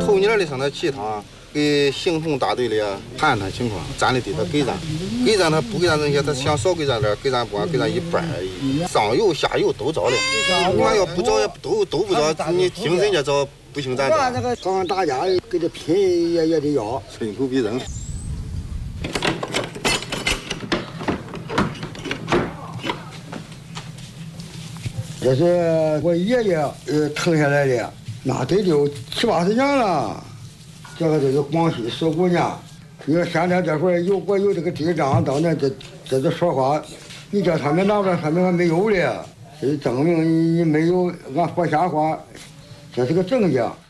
头年的上他去一趟，给刑通大队的谈谈情况，咱的得他给咱，给咱他不给咱这些，他想少给咱点，给咱不给咱一半而已。上游下游都着了，你看要不着也都不着，你听人家着不行咱着。 刚刚打架给这拼也得要， 寸土必争。 这是我爷爷腾下来的，那得有70、80年了。这个都是广西15年。你说现在这会儿我有这个地账，到那这说话，你叫他们拿出来，他们还没有的，这证明你没有俺说瞎话，这是个证据。